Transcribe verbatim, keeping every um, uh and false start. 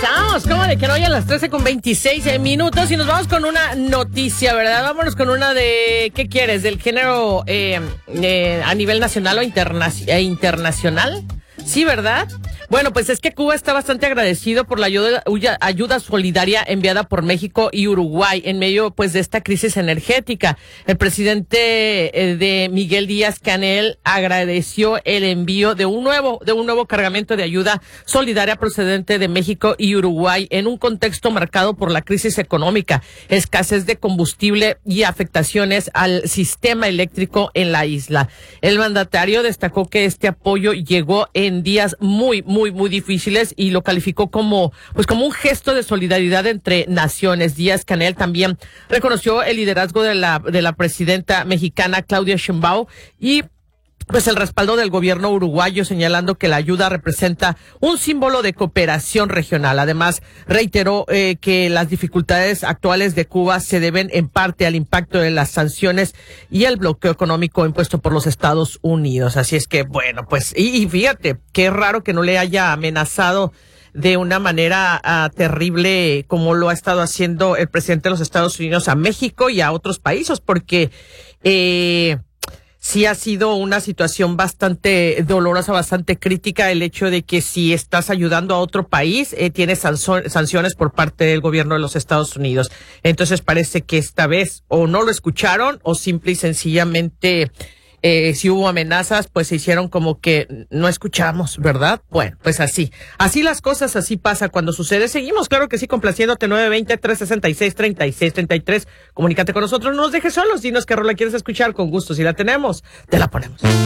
estamos, ¿cómo de que no? Ya a las trece con veintiséis minutos y nos vamos con una noticia, ¿verdad? Vámonos con una de, ¿qué quieres? ¿Del género eh, eh, a nivel nacional o interna eh, internacional? Sí, ¿verdad? Bueno, pues es que Cuba está bastante agradecido por la ayuda, ayuda solidaria enviada por México y Uruguay en medio, pues, de esta crisis energética. El presidente eh, de Miguel Díaz-Canel agradeció el envío de un nuevo, de un nuevo cargamento de ayuda solidaria procedente de México y Uruguay en un contexto marcado por la crisis económica, escasez de combustible y afectaciones al sistema eléctrico en la isla. El mandatario destacó que este apoyo llegó en días muy, muy, muy difíciles y lo calificó como, pues, como un gesto de solidaridad entre naciones. Díaz-Canel también reconoció el liderazgo de la, de la presidenta mexicana Claudia Sheinbaum y pues el respaldo del gobierno uruguayo, señalando que la ayuda representa un símbolo de cooperación regional. Además, reiteró eh, que las dificultades actuales de Cuba se deben en parte al impacto de las sanciones y el bloqueo económico impuesto por los Estados Unidos. Así es que, bueno, pues, y, y fíjate, qué raro que no le haya amenazado de una manera uh, terrible como lo ha estado haciendo el presidente de los Estados Unidos a México y a otros países, porque eh sí ha sido una situación bastante dolorosa, bastante crítica el hecho de que si estás ayudando a otro país, eh, tienes sanciones por parte del gobierno de los Estados Unidos. Entonces parece que esta vez o no lo escucharon o simple y sencillamente eh, si hubo amenazas, pues se hicieron como que no escuchamos, ¿verdad? Bueno, pues así. Así las cosas, así pasa cuando sucede. Seguimos, claro que sí, complaciéndote. Nueve veinte, trescientos sesenta y seis, treinta y seis treinta y tres. Comunícate con nosotros, no nos dejes solos. Dinos qué rola quieres escuchar, con gusto. Si la tenemos, te la ponemos.